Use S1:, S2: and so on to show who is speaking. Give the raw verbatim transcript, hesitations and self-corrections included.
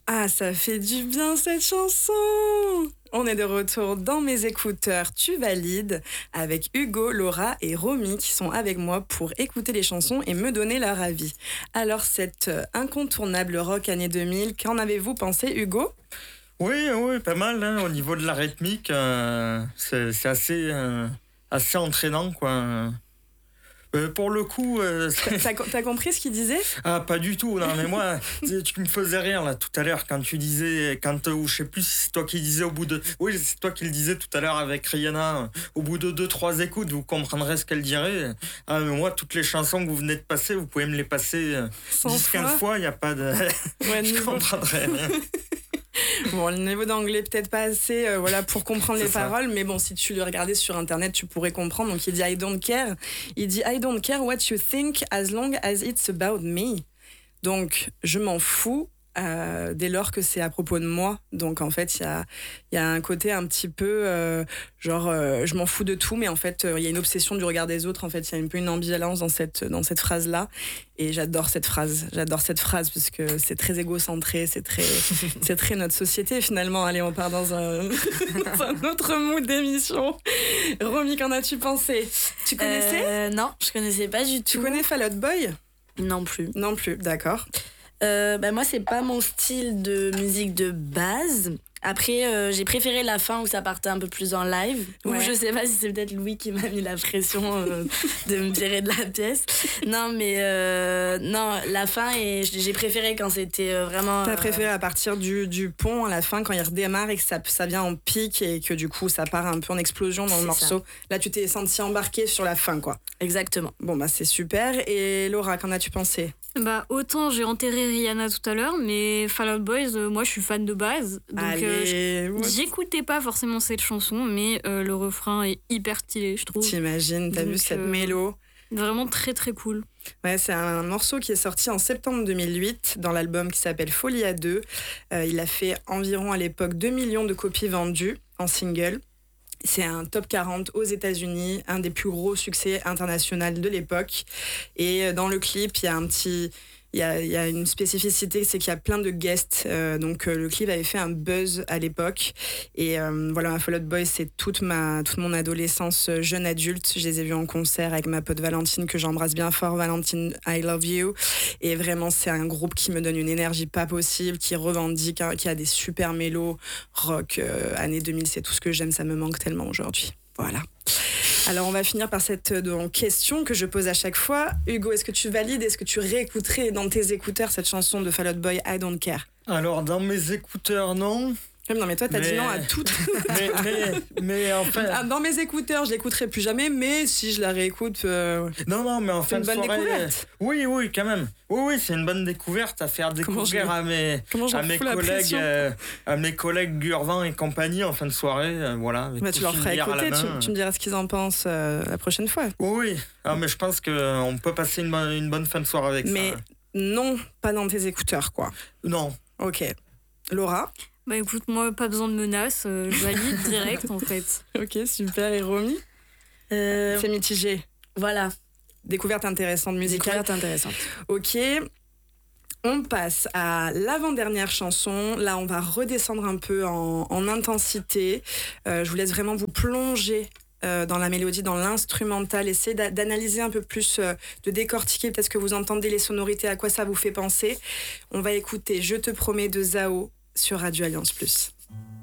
S1: Ah, ça fait du bien cette chanson. On est de retour dans mes écouteurs, tu valides, avec Hugo, Laura et Romy qui sont avec moi pour écouter les chansons et me donner leur avis. Alors, cette incontournable rock année deux mille, qu'en avez-vous pensé, Hugo ?
S2: Oui, oui, pas mal. Hein, au niveau de la rythmique, euh, c'est, c'est assez, euh, assez entraînant, quoi. Euh, pour le coup... Euh,
S1: t'as, t'as compris ce qu'il disait ?
S2: Ah, pas du tout. Non, mais moi, tu me faisais rire, là, tout à l'heure, quand tu disais... quand ou je sais plus si c'est toi qui disais au bout de... Oui, c'est toi qui le disais tout à l'heure avec Rihanna. Au bout de deux, trois écoutes, vous comprendrez ce qu'elle dirait. Ah, mais moi, toutes les chansons que vous venez de passer, vous pouvez me les passer dix quinze fois, il n'y a pas de...
S1: Ouais,
S2: je comprendrais.
S1: Bon, le niveau d'anglais peut-être pas assez euh, voilà, pour comprendre
S2: c'est
S1: les
S2: ça.
S1: paroles, mais bon, si tu le regardais sur internet, tu pourrais comprendre. Donc il dit I don't care. Il dit I don't care what you think as long as it's about me. Donc je m'en fous euh, dès lors que c'est à propos de moi. Donc en fait, il y a, y a un côté un petit peu euh, genre euh, je m'en fous de tout, mais en fait, il euh, y a une obsession du regard des autres. En fait, il y a un peu une ambivalence dans cette, dans cette phrase-là. Et j'adore cette phrase, j'adore cette phrase parce que c'est très égocentré, c'est très, c'est très notre société finalement. Allez, on part dans un, dans un autre mood d'émission. Romy, qu'en as-tu pensé ? Tu connaissais ?
S3: euh, Non, je connaissais pas du tout.
S1: Tu connais Fall Out Boy ?
S3: Non plus.
S1: Non plus, d'accord.
S3: Euh, bah moi, c'est pas mon style de musique de base. Après, euh, j'ai préféré la fin où ça partait un peu plus en live. Ouais. Ou je sais pas si c'est peut-être Louis qui m'a mis la pression euh, de me virer de la pièce. Non, mais euh, non, la fin, et j'ai préféré quand c'était vraiment...
S1: T'as préféré à partir du, du pont à la fin, quand il redémarre et que ça, ça vient en pic et que du coup, ça part un peu en explosion dans le c'est morceau. Ça. Là, tu t'es senti embarqué sur la fin, quoi.
S3: Exactement.
S1: Bon, bah c'est super. Et Laura, qu'en as-tu pensé ?
S4: Bah, autant j'ai enterré Rihanna tout à l'heure, mais Fall Out Boys, euh, moi je suis fan de base. Donc euh, j'écoutais pas forcément cette chanson, mais euh, le refrain est hyper stylé, je trouve.
S1: T'imagines, t'as donc, vu cette euh, mélo ?
S4: Vraiment très très cool.
S1: Ouais, c'est un morceau qui est sorti en septembre deux mille huit dans l'album qui s'appelle Folie à deux. Euh, il a fait environ à l'époque deux millions de copies vendues en single. C'est un top quarante aux États-Unis, un des plus gros succès internationaux de l'époque. Et dans le clip, il y a un petit, il y a, il y a une spécificité, c'est qu'il y a plein de guests. Euh, donc le clip avait fait un buzz à l'époque. Et euh, voilà, Fall Out Boy, c'est toute ma, toute mon adolescence jeune adulte. Je les ai vus en concert avec ma pote Valentine que j'embrasse bien fort. Valentine, I love you. Et vraiment, c'est un groupe qui me donne une énergie pas possible, qui revendique, hein, qui a des super mélos rock. Euh, année deux mille, c'est tout ce que j'aime. Ça me manque tellement aujourd'hui. Voilà. Alors, on va finir par cette donc, question que je pose à chaque fois. Hugo, est-ce que tu valides, est-ce que tu réécouterais dans tes écouteurs cette chanson de Fall Out Boy, I Don't Care ?
S2: Alors, dans mes écouteurs, non.
S1: Non, mais toi, t'as
S2: mais...
S1: dit non à toutes.
S2: mais, mais, mais en fait...
S1: Dans mes écouteurs, je l'écouterai plus jamais, mais si je la réécoute... Euh...
S2: Non, non, mais en fin
S1: de soirée... C'est une bonne découverte.
S2: Oui, oui, quand même. Oui, oui, c'est une bonne découverte à faire découvrir à mes, à mes collègues, euh, à mes collègues Gurvan et compagnie en fin de soirée, euh, voilà.
S1: Bah, tu leur feras écouter, tu, tu me diras ce qu'ils en pensent euh, la prochaine fois.
S2: Oui, oui. Ah, mais je pense qu'on peut passer une bonne, une bonne fin de soirée avec
S1: mais
S2: ça.
S1: Mais non, pas dans tes écouteurs, quoi.
S2: Non.
S1: Ok. Laura ?
S4: Bah écoute, moi, pas besoin de menaces, euh, je valide direct en fait.
S1: Ok, super. Et Romy ? euh, C'est mitigé.
S3: Voilà.
S1: Découverte intéressante musicale.
S3: Découverte intéressante.
S1: Ok. On passe à l'avant-dernière chanson. Là, on va redescendre un peu en, en intensité. Euh, je vous laisse vraiment vous plonger euh, dans la mélodie, dans l'instrumental. Essayez d'a- d'analyser un peu plus, euh, de décortiquer peut-être ce que vous entendez, les sonorités, à quoi ça vous fait penser. On va écouter Je te promets de Zao sur Radio Alliance Plus.